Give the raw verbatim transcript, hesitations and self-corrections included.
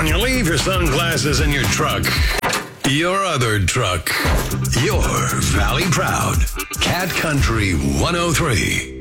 when you leave your sunglasses in your truck. Your other truck. Your Valley Proud. Cat Country one oh three.